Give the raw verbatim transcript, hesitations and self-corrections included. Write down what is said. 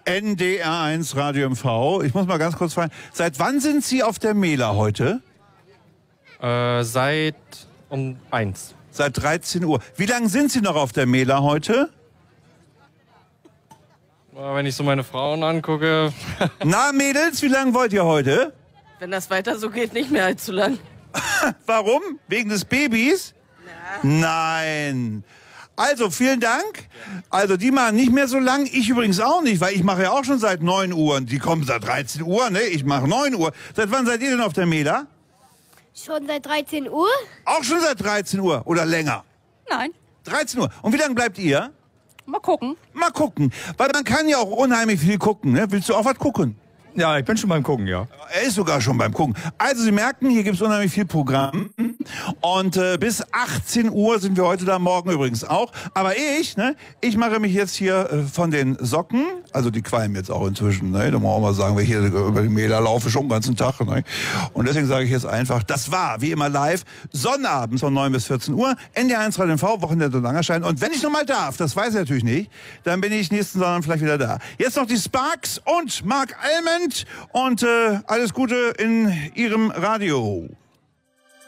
N D R eins Radio M V. Ich muss mal ganz kurz fragen, seit wann sind Sie auf der Mela heute? Äh, seit um eins. Seit dreizehn Uhr. Wie lange sind Sie noch auf der Mela heute? Wenn ich so meine Frauen angucke. Na, Mädels, wie lange wollt ihr heute? Wenn das weiter so geht, nicht mehr allzu lang. Warum? Wegen des Babys? Na. Nein. Also, vielen Dank. Also, die machen nicht mehr so lang. Ich übrigens auch nicht, weil ich mache ja auch schon seit neun Uhr. Und die kommen seit dreizehn Uhr, ne? Ich mache neun Uhr. Seit wann seid ihr denn auf der Mela? Schon seit dreizehn Uhr? Auch schon seit dreizehn Uhr oder länger? Nein. dreizehn Uhr. Und wie lange bleibt ihr? Mal gucken. Mal gucken. Weil man kann ja auch unheimlich viel gucken, ne? Willst du auch was gucken? Ja, ich bin schon beim Gucken, ja. Er ist sogar schon beim Gucken. Also Sie merken, hier gibt es unheimlich viel Programm. Und äh, bis achtzehn Uhr sind wir heute da, morgen übrigens auch. Aber ich, ne, ich mache mich jetzt hier äh, von den Socken, also die qualmen jetzt auch inzwischen, ne? Da muss man auch mal sagen, weil ich hier über die Mela laufe schon den ganzen Tag. Ne? Und deswegen sage ich jetzt einfach, das war wie immer live, Sonnabends von neun bis vierzehn Uhr, N D R eins Radio M V, Wochenende und Langerschein. Und wenn ich noch mal darf, das weiß ich natürlich nicht, dann bin ich nächsten Sonntag vielleicht wieder da. Jetzt noch die Sparks und Mark Almond und äh, alles Gute in Ihrem Radio.